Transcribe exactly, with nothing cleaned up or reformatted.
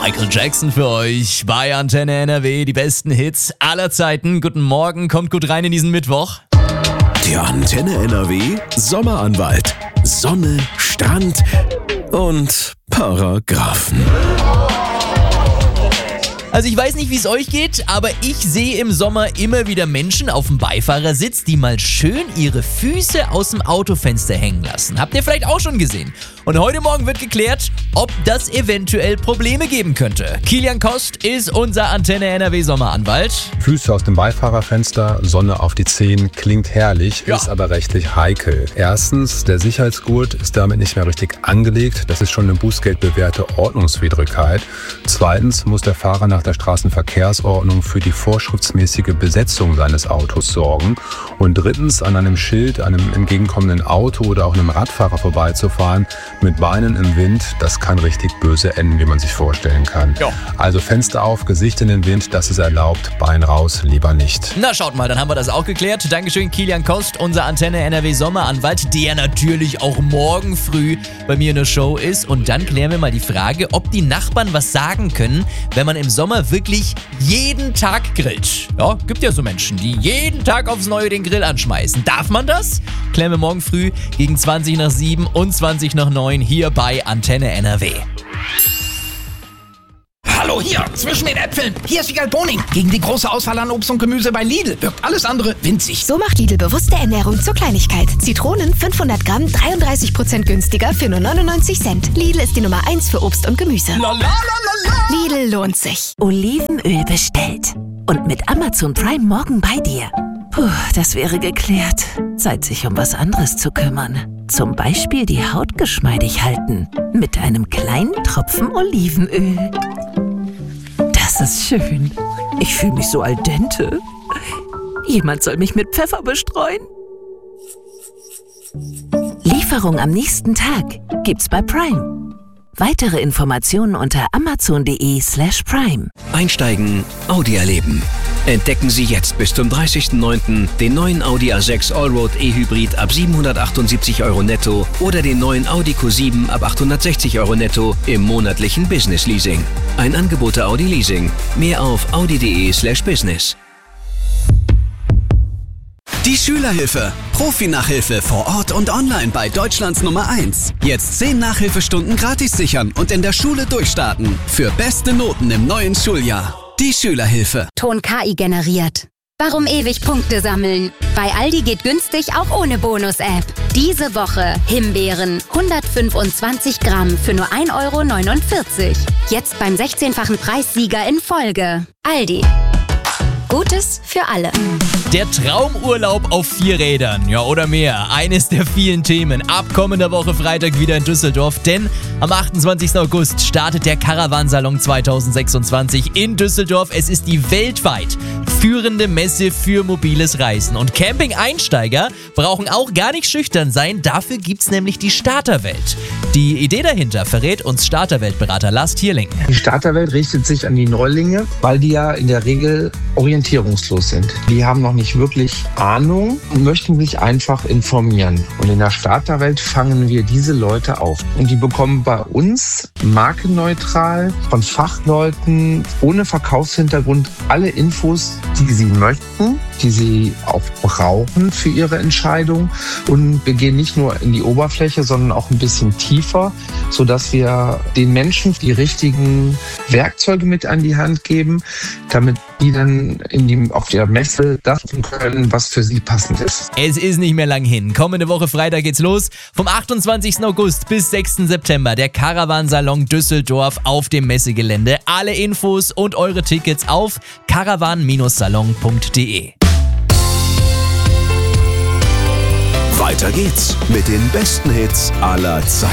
Michael Jackson für euch bei Antenne N R W, die besten Hits aller Zeiten. Guten Morgen, kommt gut rein in diesen Mittwoch. Der Antenne N R W Sommeranwalt. Sonne, Strand und Paragraphen. Also ich weiß nicht, wie es euch geht, aber ich sehe im Sommer immer wieder Menschen auf dem Beifahrersitz, die mal schön ihre Füße aus dem Autofenster hängen lassen. Habt ihr vielleicht auch schon gesehen? Und heute Morgen wird geklärt, ob das eventuell Probleme geben könnte. Kilian Kost ist unser Antenne N R W Sommeranwalt. Füße aus dem Beifahrerfenster, Sonne auf die Zehen, klingt herrlich, Ja. ist aber rechtlich heikel. Erstens, der Sicherheitsgurt ist damit nicht mehr richtig angelegt. Das ist schon eine bußgeldbewährte Ordnungswidrigkeit. Zweitens muss der Fahrer nach der Straßenverkehrsordnung für die vorschriftsmäßige Besetzung seines Autos sorgen. Und drittens, an einem Schild, einem entgegenkommenden Auto oder auch einem Radfahrer vorbeizufahren mit Beinen im Wind, das kann richtig böse enden, wie man sich vorstellen kann. Ja. Also Fenster auf, Gesicht in den Wind, das ist erlaubt, Bein raus, lieber nicht. Na schaut mal, dann haben wir das auch geklärt. Dankeschön Kilian Kost, unser Antenne N R W Sommeranwalt, der natürlich auch morgen früh bei mir in der Show ist. Und dann klären wir mal die Frage, ob die Nachbarn was sagen können, wenn man im Sommer wirklich jeden Tag grillt. Ja, gibt ja so Menschen, die jeden Tag aufs Neue den Grill anschmeißen. Darf man das? Klären wir morgen früh gegen zwanzig nach sieben und zwanzig nach neun hier bei Antenne N R W. Hallo hier, zwischen den Äpfeln. Hier ist Wiegald Boning. Gegen die große Auswahl an Obst und Gemüse bei Lidl wirkt alles andere winzig. So macht Lidl bewusste Ernährung zur Kleinigkeit. Zitronen fünfhundert Gramm, dreiunddreißig Prozent günstiger für nur neunundneunzig Cent. Lidl ist die Nummer eins für Obst und Gemüse. La, la, la, la, la. Lidl lohnt sich. Olivenöl bestellt. Und mit Amazon Prime morgen bei dir. Puh, das wäre geklärt. Zeit, sich um was anderes zu kümmern. Zum Beispiel die Haut geschmeidig halten. Mit einem kleinen Tropfen Olivenöl. Das ist schön. Ich fühle mich so al dente. Jemand soll mich mit Pfeffer bestreuen. Lieferung am nächsten Tag gibt's bei Prime. Weitere Informationen unter amazon.de slash prime. Einsteigen, Audi erleben. Entdecken Sie jetzt bis zum dreißigsten neunten den neuen Audi A sechs Allroad E-Hybrid ab siebenhundertachtundsiebzig Euro netto oder den neuen Audi Q sieben ab achthundertsechzig Euro netto im monatlichen Business Leasing. Ein Angebot der Audi Leasing. Mehr auf audi.de slash business. Die Schülerhilfe. Profi-Nachhilfe vor Ort und online bei Deutschlands Nummer eins. Jetzt zehn Nachhilfestunden gratis sichern und in der Schule durchstarten. Für beste Noten im neuen Schuljahr. Die Schülerhilfe. Ton K I generiert. Warum ewig Punkte sammeln? Bei Aldi geht günstig auch ohne Bonus-App. Diese Woche Himbeeren hundertfünfundzwanzig Gramm für nur ein Euro neunundvierzig. Jetzt beim sechzehnfachen Preissieger in Folge. Aldi. Gutes für alle. Der Traumurlaub auf vier Rädern, ja oder mehr. Eines der vielen Themen. Ab kommender Woche Freitag wieder in Düsseldorf, denn am achtundzwanzigsten August startet der Caravansalon zweitausendsechsundzwanzig in Düsseldorf. Es ist die weltweit führende Messe für mobiles Reisen. Und Camping-Einsteiger brauchen auch gar nicht schüchtern sein. Dafür gibt's nämlich die Starterwelt. Die Idee dahinter verrät uns Starterweltberater Lars Thierling. Die Starterwelt richtet sich an die Neulinge, weil die ja in der Regel orientierungslos sind. Die haben noch nicht wirklich Ahnung und möchten sich einfach informieren. Und in der Starterwelt fangen wir diese Leute auf. Und die bekommen bei uns markenneutral von Fachleuten ohne Verkaufshintergrund alle Infos, die sie möchten, die sie auch brauchen für ihre Entscheidung. Und wir gehen nicht nur in die Oberfläche, sondern auch ein bisschen tiefer, sodass wir den Menschen die richtigen Werkzeuge mit an die Hand geben, damit die dann in die, auf der Messe das tun können, was für sie passend ist. Es ist nicht mehr lang hin. Kommende Woche Freitag geht's los. Vom achtundzwanzigsten August bis sechsten September der Caravansalon Düsseldorf auf dem Messegelände. Alle Infos und eure Tickets auf caravan salon punkt de. Weiter geht's mit den besten Hits aller Zeiten.